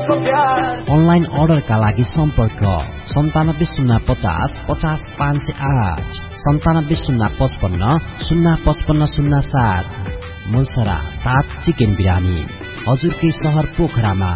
Online अर्डरका लागि सम्पर्क 9705050508 970555055507। मुलसरा ताज चिकन बिरानी हजुरकै शहर पोखरामा